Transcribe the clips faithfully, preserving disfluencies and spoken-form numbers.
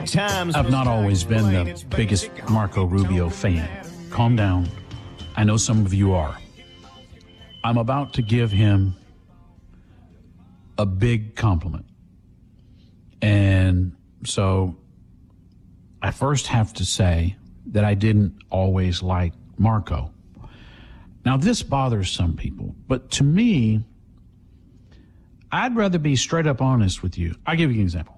I've not always been the biggest Marco Rubio fan. Calm down. I know some of you are. I'm about to give him a big compliment. And so I first have to say that I didn't always like Marco. Now, this bothers some people, but to me, I'd rather be straight up honest with you. I'll give you an example.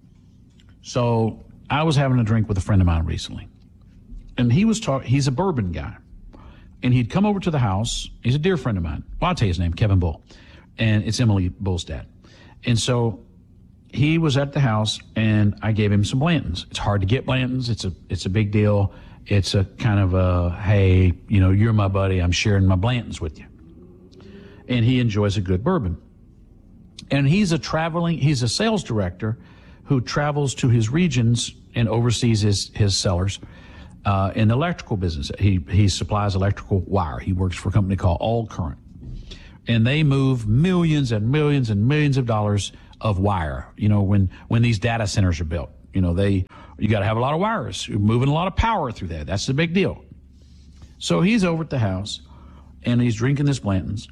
So I was having a drink with a friend of mine recently, and he was talking, he's a bourbon guy, and he'd come over to the house. He's a dear friend of mine. Well, I'll tell you his name, Kevin Bull, and it's Emily Bull's dad. And so he was at the house, and I gave him some Blantons. It's hard to get Blantons. It's a, it's a big deal. It's a kind of a, hey, you know, you're my buddy. I'm sharing my Blantons with you. And he enjoys a good bourbon. And he's a traveling, he's a sales director who travels to his regions and oversees his, his sellers uh, in the electrical business. He, he supplies electrical wire. He works for a company called All Current. And they move millions and millions and millions of dollars of wire. You know, when, when these data centers are built, you know, they, you got to have a lot of wires. You're moving a lot of power through there. That's the big deal. So he's over at the house, and he's drinking this Blanton's.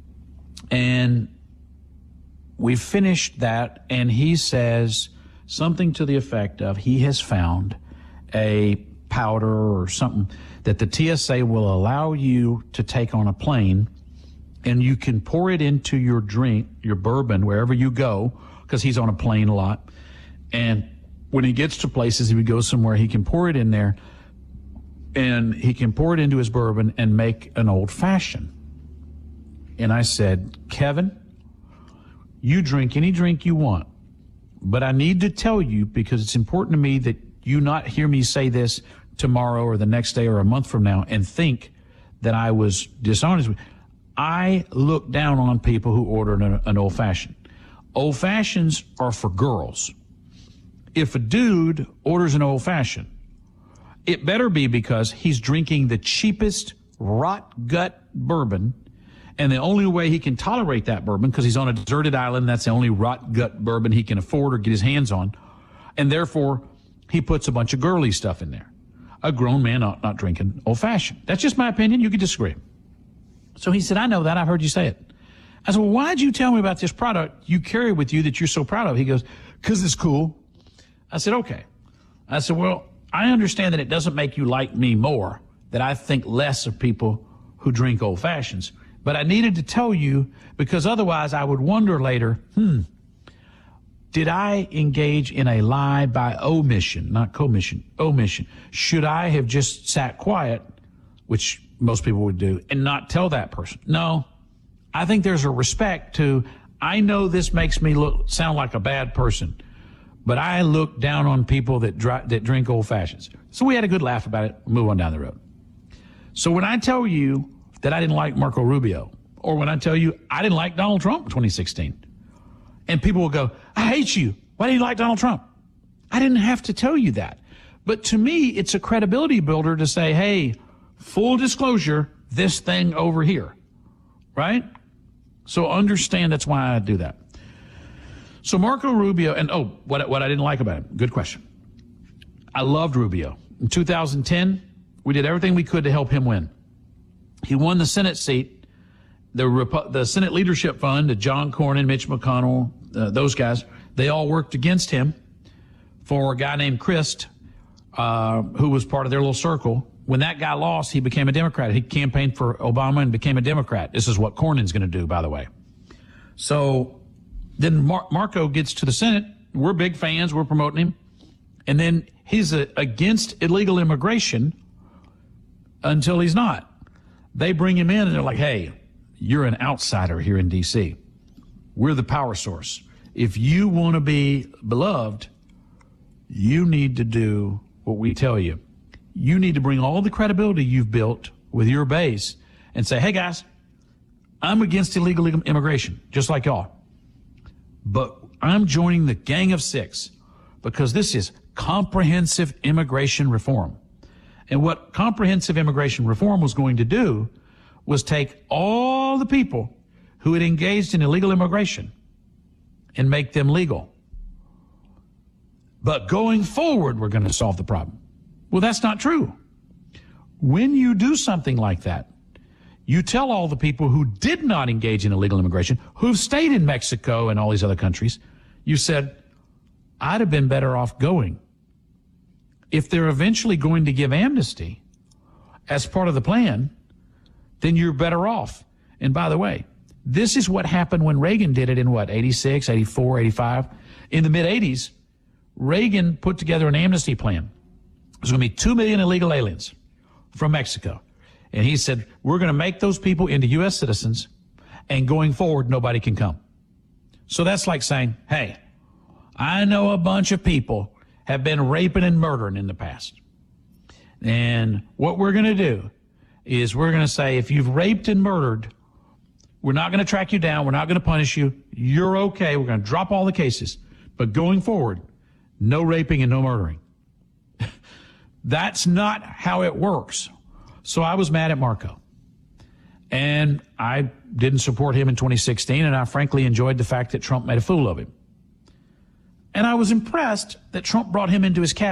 And we finished that, and he says something to the effect of he has found a powder or something that the T S A will allow you to take on a plane, and you can pour it into your drink, your bourbon, wherever you go, because he's on a plane a lot. And when he gets to places, if he goes somewhere, he can pour it in there, and he can pour it into his bourbon and make an old fashioned. And I said, Kevin, you drink any drink you want, but I need to tell you, because it's important to me that you not hear me say this tomorrow or the next day or a month from now and think that I was dishonest with you. I look down on people who order an, an old fashioned. Old fashions are for girls. If a dude orders an old fashioned, it better be because he's drinking the cheapest rot gut bourbon, and the only way he can tolerate that bourbon, because he's on a deserted island, that's the only rot gut bourbon he can afford or get his hands on, and therefore he puts a bunch of girly stuff in there. A grown man not, not drinking old fashioned. That's just my opinion. You could disagree. So he said, I know that. I've heard you say it. I said, well, why'd you tell me about this product you carry with you that you're so proud of? He goes, because it's cool. I said, okay. I said, well, I understand that it doesn't make you like me more, that I think less of people who drink old fashions. But I needed to tell you, because otherwise I would wonder later, hmm, did I engage in a lie by omission, not commission, omission? Should I have just sat quiet, which most people would do, and not tell that person? No, I think there's a respect to, I know this makes me look sound like a bad person, but I look down on people that dry, that drink old fashions. So we had a good laugh about it. Move on down the road. So when I tell you that I didn't like Marco Rubio, or when I tell you I didn't like Donald Trump in twenty sixteen, and people will go, I hate you. Why do you like Donald Trump? I didn't have to tell you that. But to me, it's a credibility builder to say, hey, full disclosure, this thing over here, right? So understand that's why I do that. So Marco Rubio, and oh, what, what I didn't like about him, good question. I loved Rubio. In two thousand ten, we did everything we could to help him win. He won the Senate seat. The, Repu- the Senate Leadership Fund, John Cornyn, Mitch McConnell, uh, those guys, they all worked against him for a guy named Christ, uh, who was part of their little circle. When that guy lost, he became a Democrat. He campaigned for Obama and became a Democrat. This is what Cornyn's going to do, by the way. So then Mar- Marco gets to the Senate. We're big fans. We're promoting him. And then he's a, against illegal immigration until he's not. They bring him in and they're like, hey, you're an outsider here in D C. We're the power source. If you want to be beloved, you need to do what we tell you. You need to bring all the credibility you've built with your base and say, hey, guys, I'm against illegal immigration, just like y'all. But I'm joining the Gang of Six because this is comprehensive immigration reform. And what comprehensive immigration reform was going to do was take all the people who had engaged in illegal immigration and make them legal. but going forward, we're going to solve the problem. Well, that's not true. When you do something like that, you tell all the people who did not engage in illegal immigration, who've stayed in Mexico and all these other countries, you said, I'd have been better off going. If they're eventually going to give amnesty as part of the plan, then you're better off. And by the way, this is what happened when Reagan did it in what, eighty-six, eighty-four, eighty-five? In the mid-eighties, Reagan put together an amnesty plan. There's going to be two million illegal aliens from Mexico. And he said, we're going to make those people into U S citizens, and going forward, nobody can come. So that's like saying, hey, I know a bunch of people have been raping and murdering in the past. And what we're going to do is we're going to say, if you've raped and murdered, we're not going to track you down. We're not going to punish you. You're okay. We're going to drop all the cases. But going forward, no raping and no murdering. That's not how it works. So I was mad at Marco. And I didn't support him in twenty sixteen, and I frankly enjoyed the fact that Trump made a fool of him. And I was impressed that Trump brought him into his cabinet.